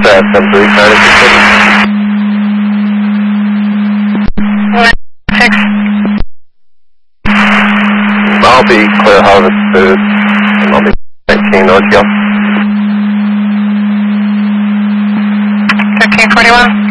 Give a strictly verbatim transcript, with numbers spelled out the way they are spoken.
at seven three, trying to continue. six. I'll be clear harvest food. And I'll be nineteen North Hill. thirteen forty-one.